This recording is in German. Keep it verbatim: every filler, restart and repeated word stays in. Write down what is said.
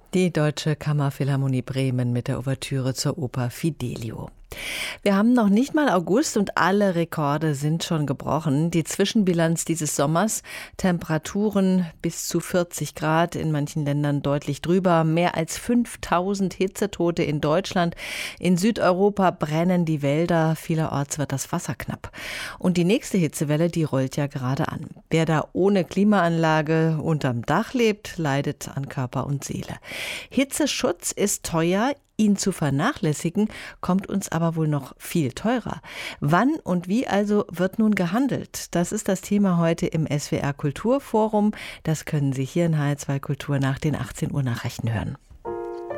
Die Deutsche Kammerphilharmonie Bremen mit der Ouvertüre zur Oper Fidelio. Wir haben noch nicht mal August und alle Rekorde sind schon gebrochen. Die Zwischenbilanz dieses Sommers: Temperaturen bis zu vierzig Grad, in manchen Ländern deutlich drüber, mehr als fünftausend Hitzetote in Deutschland. In Südeuropa brennen die Wälder, vielerorts wird das Wasser knapp. Und die nächste Hitzewelle, die rollt ja gerade an. Wer da ohne Klimaanlage unterm Dach lebt, leidet an Körper und Seele. Hitzeschutz ist teuer. Ihn zu vernachlässigen, kommt uns aber wohl noch viel teurer. Wann und wie also wird nun gehandelt? Das ist das Thema heute im S W R Kulturforum. Das können Sie hier in H R zwei Kultur nach den achtzehn Uhr Nachrichten hören.